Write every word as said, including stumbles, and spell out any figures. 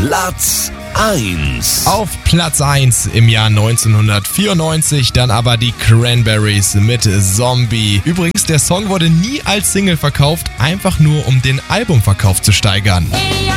Platz eins. Auf Platz eins im Jahr neunzehnhundertvierundneunzig dann aber die Cranberries mit Zombie. Übrigens, der Song wurde nie als Single verkauft, einfach nur um den Albumverkauf zu steigern.